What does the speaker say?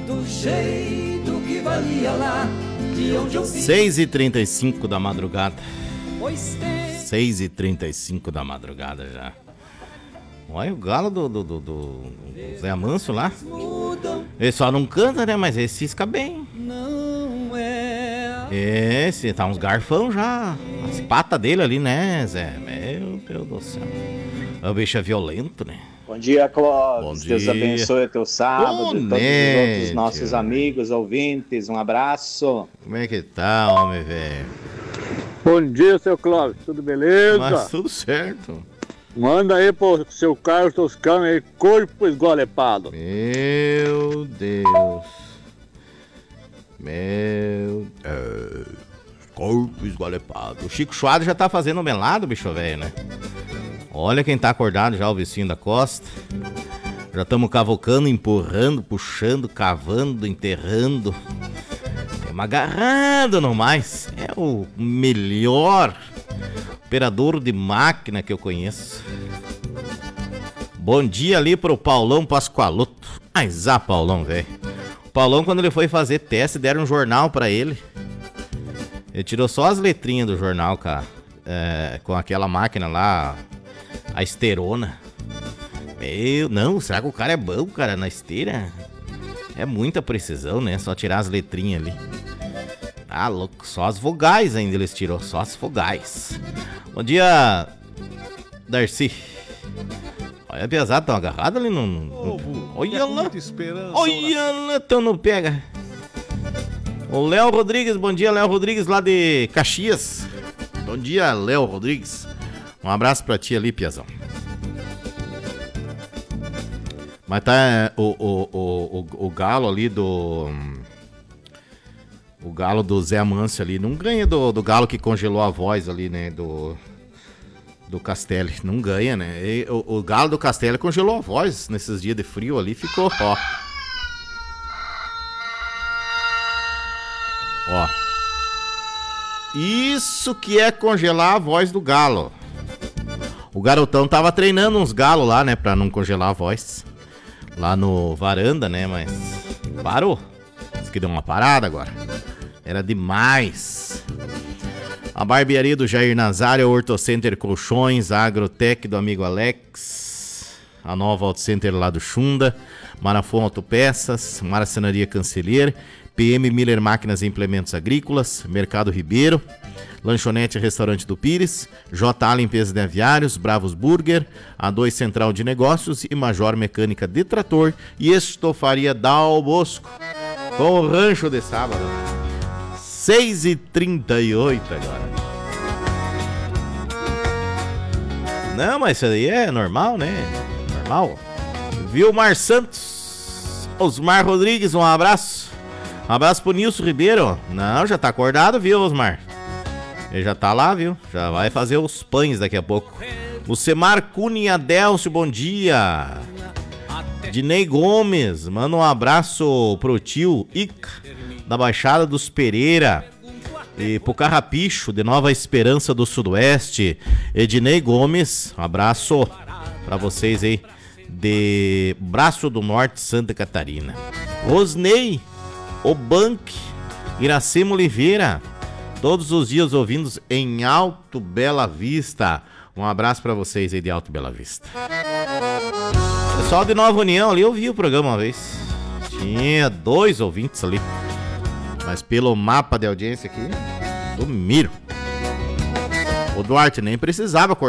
do jeito que valia lá, de onde eu vim. 6h35 da madrugada. Pois tem 6h35 da madrugada já. Olha o galo do Zé Manso lá. Ele só não canta, né? Mas ele cisca bem. não é. Esse, tá uns garfão já. As patas dele ali, né, Zé? Meu Deus do céu. O bicho é violento, né? Bom dia, Clóvis. Bom dia. Deus abençoe o teu sábado, Bom todos dia. os outros nossos amigos, ouvintes. Um abraço. Como é que tá, homem, velho? Bom dia, seu Clóvis, tudo beleza? Mas tudo certo. Manda aí pro seu Carlos Toscano aí, corpo esgolepado. Meu Deus. Corpo esgolepado. O Chico Schwad já tá fazendo melado, bicho velho, né? Olha quem tá acordado já, o vicinho da Costa. Já estamos cavocando, empurrando, puxando, cavando, enterrando. Estamos agarrando no mais. É o melhor operador de máquina que eu conheço. Bom dia ali pro Paulão Pascoaloto. Mas Paulão, velho. O Paulão, quando ele foi fazer teste, deram um jornal pra ele. Ele tirou só as letrinhas do jornal, cara. Com aquela máquina lá, a esterona. Não, será que o cara é bom, cara, na esteira? É muita precisão, né? Só tirar as letrinhas ali. Ah, louco, só as vogais ainda eles tirou, só as vogais. Bom dia, Darcy. Olha, a pesada, tão agarrada ali no... Olha lá, olha lá, tão no pega. O Léo Rodrigues, bom dia, Léo Rodrigues lá de Caxias. Bom dia, Léo Rodrigues. Um abraço pra ti ali, Piazão. Mas tá o galo ali do... O galo do Zé Amâncio ali não ganha do galo que congelou a voz ali, né? Do Castelli. Não ganha, né? O galo do Castelli congelou a voz nesses dias de frio ali. Ficou, ó. Ó. Isso que é congelar a voz do galo. O garotão tava treinando uns galos lá, né? Pra não congelar a voz. Lá no varanda, né? Mas parou. Diz que deu uma parada agora. Era demais. A barbearia do Jair Nazário, o Hortocenter Colchões, a Agrotec do amigo Alex, a nova Auto Center lá do Xunda, Marafon Autopeças, Marcenaria Cancelheira, PM Miller Máquinas e Implementos Agrícolas, Mercado Ribeiro, Lanchonete Restaurante do Pires, JA Limpeza de Aviários, Bravos Burger, A2 Central de Negócios e Major Mecânica de Trator e Estofaria Dal Bosco, com o rancho de sábado. 6h38 agora. Não, mas isso aí é normal, né? Normal. Vilmar Santos, Osmar Rodrigues, um abraço. Um abraço pro Nilson Ribeiro. Não, já tá acordado, viu, Osmar? Ele já tá lá, viu? Já vai fazer os pães daqui a pouco. O Semar Cunha Adelcio, bom dia. Dinei Gomes, manda um abraço pro tio Ica, da Baixada dos Pereira. E pro Carrapicho, de Nova Esperança do Sudoeste. Ednei Gomes, um abraço pra vocês aí, de Braço do Norte, Santa Catarina. Rosnei, Obank, Iracema Oliveira, todos os dias ouvindo em Alto Bela Vista. Um abraço pra vocês aí de Alto Bela Vista. Pessoal de Nova União ali, eu vi o programa uma vez. Tinha 2 ouvintes ali. Mas pelo mapa de audiência aqui, sumiram. O Duarte nem precisava cortar.